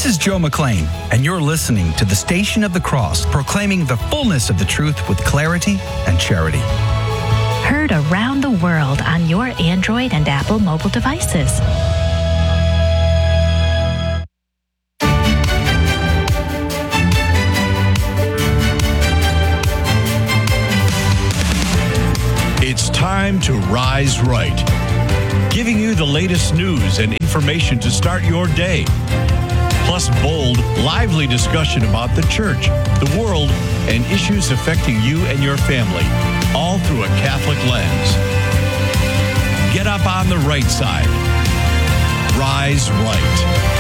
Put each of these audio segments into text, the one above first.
This is Joe McLean, and you're listening to the Station of the Cross, proclaiming the fullness of the truth with clarity and charity. Heard around the world on your Android and Apple mobile devices. It's time to Rise Right, giving you the latest news and information to start your day. Plus bold, lively discussion about the church, the world, and issues affecting you and your family, all through a Catholic lens. Get up on the right side. Rise Right.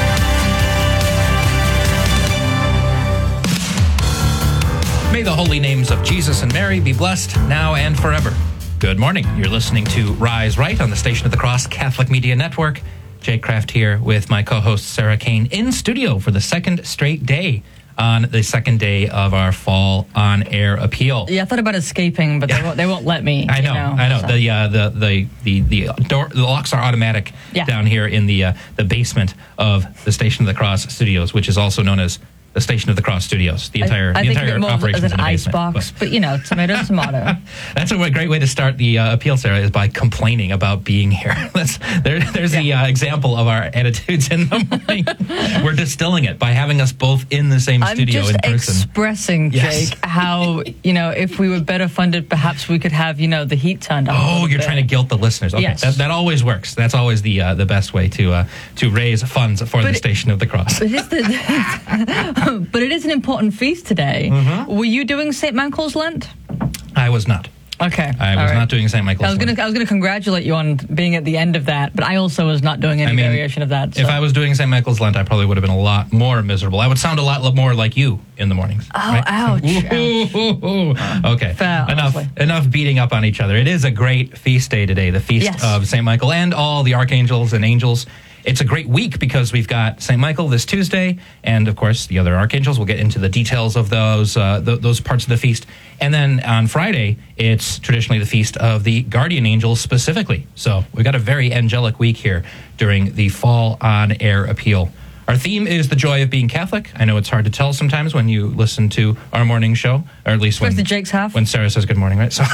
May the holy names of Jesus and Mary be blessed now and forever. Good morning. You're listening to Rise Right on the Station of the Cross Catholic Media Network. Jake Kraft here with my co-host Sarah Kane in studio for the second straight day on the second day of our fall on-air appeal. Yeah, I thought about escaping, but they won't let me. I know. So. The locks are automatic down here in the basement of the Station of the Cross studios, which is also known as the Station of the Cross Studios. The entire operation is an ice box, but tomato. That's a great way to start the appeal, Sarah, is by complaining about being here. There's the example of our attitudes in the morning. We're distilling it by having us both in the same studio in person. I'm just expressing, Jake, how if we were better funded, perhaps we could have the heat turned on. Oh, you're trying to guilt the listeners. Okay, yes. That always works. That's always the best way to raise funds for the Station of the Cross. But it is an important feast today. Mm-hmm. Were you doing St. Michael's Lent? I was not. Okay. I was not doing St. Michael's Lent. I was going to congratulate you on being at the end of that, but I also was not doing any variation of that. So. If I was doing St. Michael's Lent, I probably would have been a lot more miserable. I would sound a lot more like you in the mornings. Oh, right? Ouch. Okay. Fair, enough beating up on each other. It is a great feast day today, the feast of St. Michael and all the archangels and angels. It's a great week because we've got St. Michael this Tuesday, and of course the other archangels. We'll get into the details of those parts of the feast. And then on Friday, it's traditionally the feast of the guardian angels specifically. So we've got a very angelic week here during the Fall on Air appeal. Our theme is the joy of being Catholic. I know it's hard to tell sometimes when you listen to our morning show, or at least when Sarah says good morning, right? So,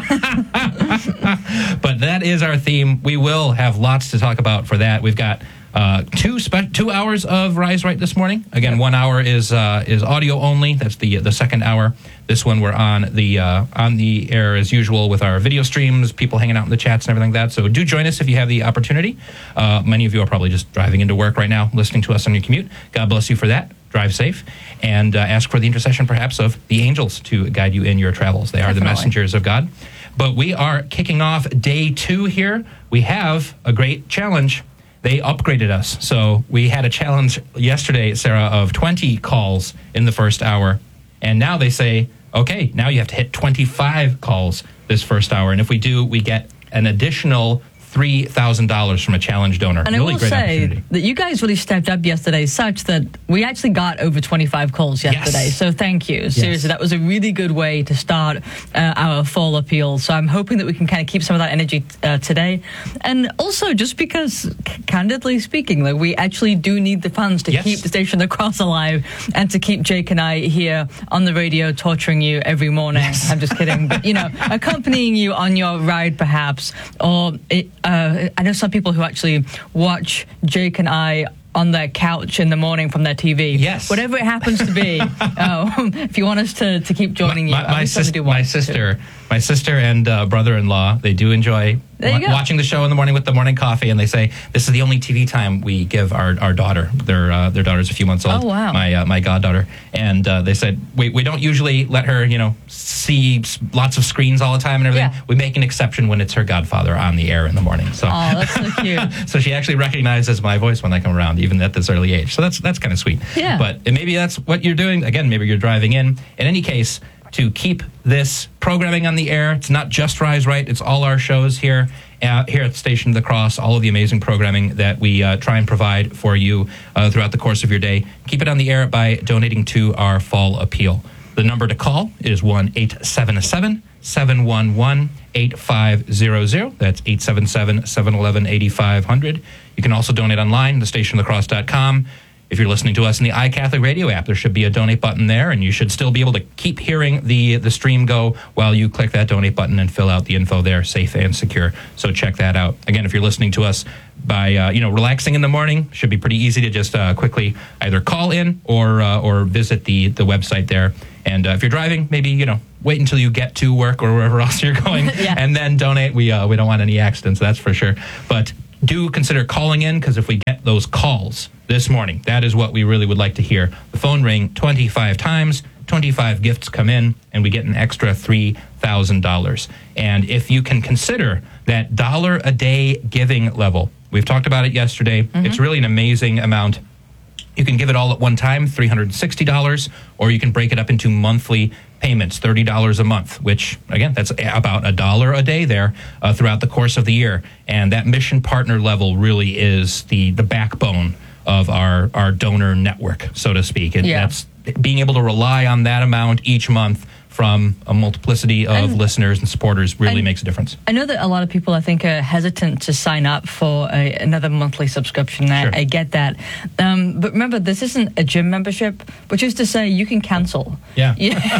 but that is our theme. We will have lots to talk about for that. We've got 2 hours of Rise Right this morning. Again, 1 hour is audio only. That's the second hour. This one we're on the air as usual with our video streams, people hanging out in the chats and everything like that. So do join us if you have the opportunity. Many of you are probably just driving into work right now, listening to us on your commute. God bless you for that. Drive safe and ask for the intercession perhaps of the angels to guide you in your travels. They are the messengers of God. But we are kicking off day 2 here. We have a great challenge. They upgraded us. So we had a challenge yesterday, Sarah, of 20 calls in the first hour. And now they say, okay, now you have to hit 25 calls this first hour. And if we do, we get an additional $3,000 from a challenge donor. And really I will say that you guys really stepped up yesterday such that we actually got over 25 calls yesterday. Yes. So thank you. Seriously, that was a really good way to start our fall appeal. So I'm hoping that we can kind of keep some of that energy today. And also just because, candidly speaking, like we actually do need the funds to keep the Station of the Cross alive and to keep Jake and I here on the radio torturing you every morning. Yes. I'm just kidding. But, accompanying you on your ride perhaps, or I know some people who actually watch Jake and I on their couch in the morning from their TV. Yes. Whatever it happens to be. If you want us to keep joining you. My sister and brother-in-law, they do enjoy watching the show in the morning with the morning coffee, and they say this is the only TV time we give our daughter. Their daughter's a few months old. Oh, wow. My goddaughter. And they said, we don't usually let her, see lots of screens all the time and everything. Yeah. We make an exception when it's her godfather on the air in the morning. So, that's so cute. So she actually recognizes my voice when I come around, even at this early age. So that's kind of sweet. Yeah. But maybe that's what you're doing. Again, maybe you're driving in. In any case, to keep this programming on the air, it's not just Rise Right, it's all our shows here at the Station of the Cross, all of the amazing programming that we try and provide for you throughout the course of your day. Keep it on the air by donating to our fall appeal. The number to call is 1-877-711-8500. That's 877-711-8500. You can also donate online, thestationofthecross.com. If you're listening to us in the iCatholic Radio app, there should be a donate button there, and you should still be able to keep hearing the stream go while you click that donate button and fill out the info there, safe and secure. So check that out. Again, if you're listening to us by relaxing in the morning, should be pretty easy to just quickly either call in or visit the website there. And if you're driving, maybe wait until you get to work or wherever else you're going, and then donate. We don't want any accidents, that's for sure. But do consider calling in, because if we get those calls this morning, that is what we really would like to hear. The phone ring 25 times, 25 gifts come in, and we get an extra $3,000. And if you can consider that $1 a day giving level, we've talked about it yesterday. It's really an amazing amount. You can give it all at one time, $360, or you can break it up into monthly payments, $30 a month, which, again, that's about $1 a day there throughout the course of the year. And that mission partner level really is the backbone of our donor network, so to speak. And that's being able to rely on that amount each month from a multiplicity of listeners and supporters really makes a difference. I know that a lot of people, I think, are hesitant to sign up for another monthly subscription. Sure. I get that. But remember, this isn't a gym membership, which is to say you can cancel. Yeah.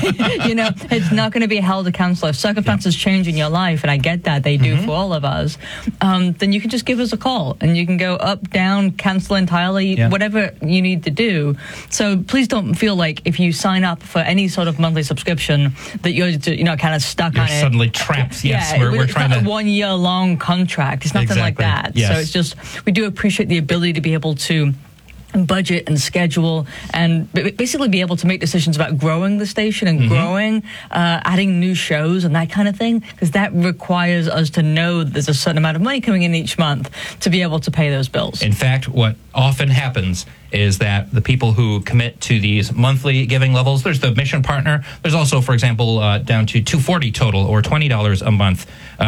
It's not going to be held to cancel. If circumstances change in your life, and I get that, they do for all of us, then you can just give us a call, and you can go up, down, cancel entirely, whatever you need to do. So please don't feel like if you sign up for any sort of monthly subscription, that you're kind of stuck you're on it. Suddenly trapped. Yes, we're trying not to. a 1 year long contract. It's nothing like that. Yes. So it's just, we do appreciate the ability to be able to budget and schedule and basically be able to make decisions about growing the station and growing, adding new shows and that kind of thing, because that requires us to know that there's a certain amount of money coming in each month to be able to pay those bills. In fact, what often happens is that the people who commit to these monthly giving levels, there's the mission partner. There's also, for example, down to $240 total or $20 a month.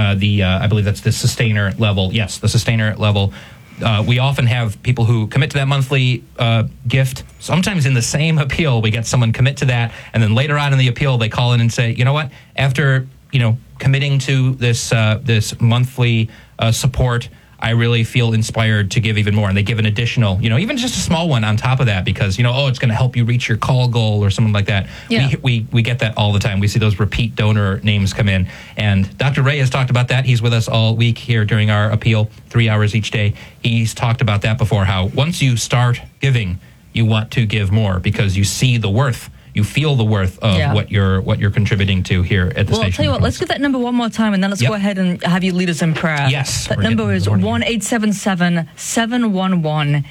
I believe that's the sustainer level. Yes, the sustainer level. We often have people who commit to that monthly gift. Sometimes in the same appeal, we get someone commit to that, and then later on in the appeal, they call in and say, you know what, after committing to this monthly support, I really feel inspired to give even more. And they give an additional, even just a small one on top of that because, it's going to help you reach your call goal or something like that. Yeah. We get that all the time. We see those repeat donor names come in. And Dr. Ray has talked about that. He's with us all week here during our appeal, 3 hours each day. He's talked about that before, how once you start giving, you want to give more because you see the worth. You feel the worth of what you're contributing to here at the station. Well, I'll tell you what, let's get that number one more time, and then let's go ahead and have you lead us in prayer. Yes. That number is 1-877-711-8500,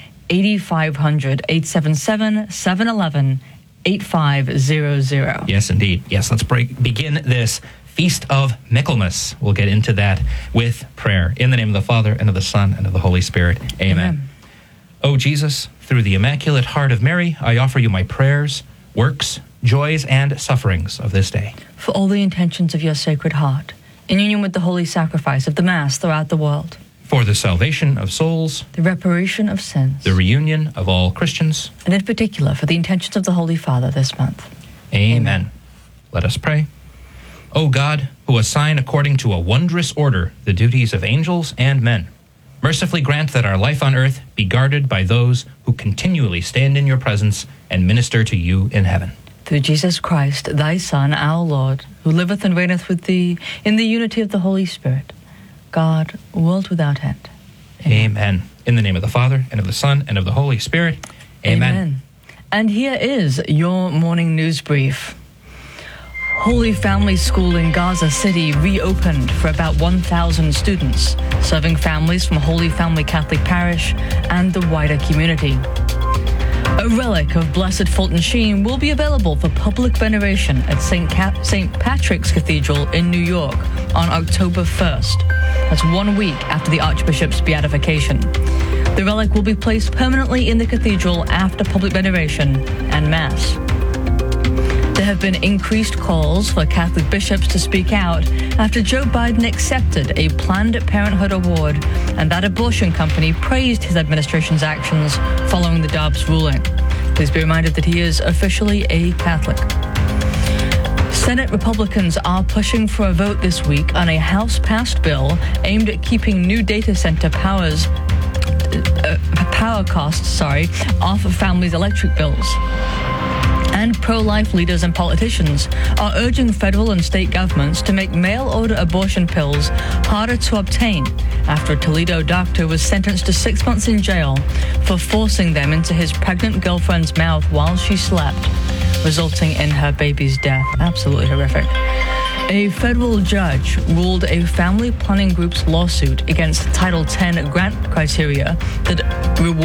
877-711-8500. Yes, indeed. Yes, let's begin this Feast of Michaelmas. We'll get into that with prayer. In the name of the Father, and of the Son, and of the Holy Spirit. Amen. O Jesus, through the Immaculate Heart of Mary, I offer you my prayers, works, joys, and sufferings of this day. For all the intentions of your Sacred Heart, in union with the holy sacrifice of the Mass throughout the world. For the salvation of souls, the reparation of sins, the reunion of all Christians, and in particular for the intentions of the Holy Father this month. Amen. Let us pray. O God, who assign according to a wondrous order the duties of angels and men, mercifully grant that our life on earth be guarded by those who continually stand in your presence and minister to you in heaven. Through Jesus Christ, thy Son, our Lord, who liveth and reigneth with thee in the unity of the Holy Spirit, God, world without end. Amen. In the name of the Father, and of the Son, and of the Holy Spirit. Amen. And here is your morning news brief. Holy Family School in Gaza City reopened for about 1,000 students, serving families from Holy Family Catholic Parish and the wider community. A relic of Blessed Fulton Sheen will be available for public veneration at St. Patrick's Cathedral in New York on October 1st. That's 1 week after the Archbishop's beatification. The relic will be placed permanently in the cathedral after public veneration and Mass. There have been increased calls for Catholic bishops to speak out after Joe Biden accepted a Planned Parenthood award and that abortion company praised his administration's actions following the Dobbs ruling. Please be reminded that he is officially a Catholic. Senate Republicans are pushing for a vote this week on a House-passed bill aimed at keeping new data center power power costs, off families' electric bills. And pro-life leaders and politicians are urging federal and state governments to make mail-order abortion pills harder to obtain after a Toledo doctor was sentenced to 6 months in jail for forcing them into his pregnant girlfriend's mouth while she slept, resulting in her baby's death. Absolutely horrific. A federal judge ruled a family planning group's lawsuit against Title X grant criteria that rewards